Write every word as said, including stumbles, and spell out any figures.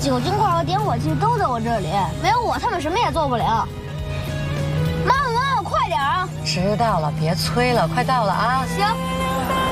酒精块和点火器都在我这里，没有我他们什么也做不了。妈妈，妈妈，快点啊！ 知道了，别催了，快到了啊。 行。